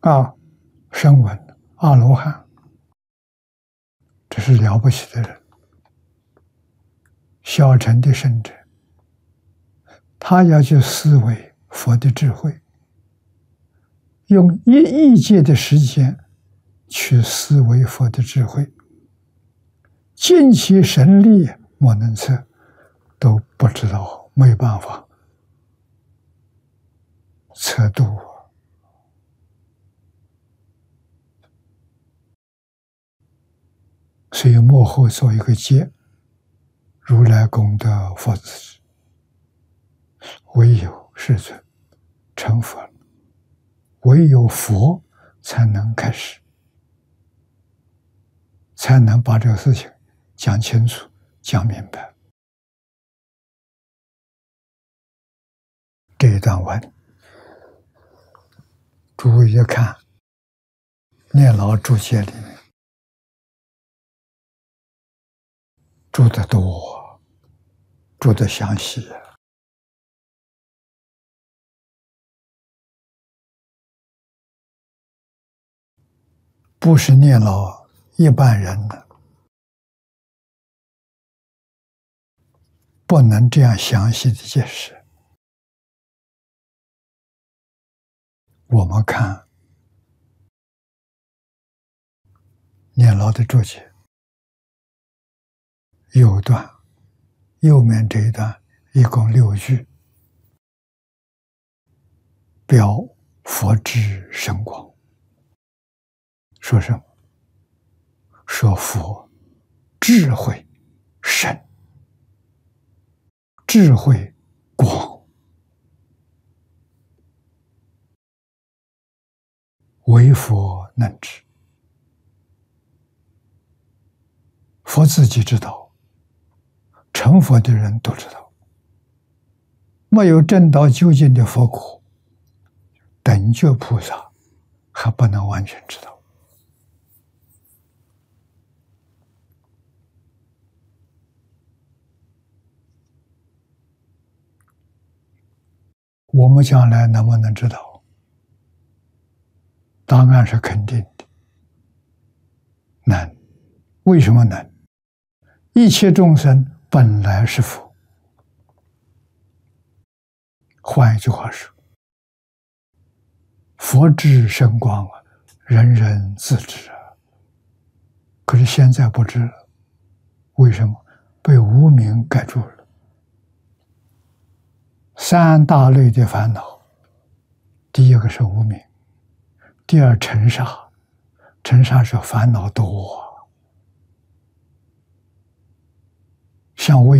啊，声闻、阿罗汉，这是了不起的人。小乘的圣者，他要去思维佛的智慧，用一亿劫的时间去思维佛的智慧，尽其神力莫能测，都不知道，没有办法测度。所以幕后做一个结，如来功德佛子之，唯有世尊成佛了，唯有佛才能开始，才能把这个事情讲清楚、讲明白。这一段文，诸位要看念老注解里面注得多，注得详细。不是念老一般人的，不能这样详细的解释。我们看念老的注解，右段右面这一段一共6句，表佛智神光。说什么？说佛智慧深，智慧广，唯佛能知。佛自己知道，成佛的人都知道。没有证到究竟的佛果，等觉菩萨还不能完全知道。我们将来能不能知道？答案是肯定的，能。为什么能？一切众生本来是佛。换一句话说，佛智神光啊，人人自知啊。可是现在不知了，为什么？被无明盖住了。3大类的烦恼，第一个是无明，第二尘沙，尘沙是烦恼多，像我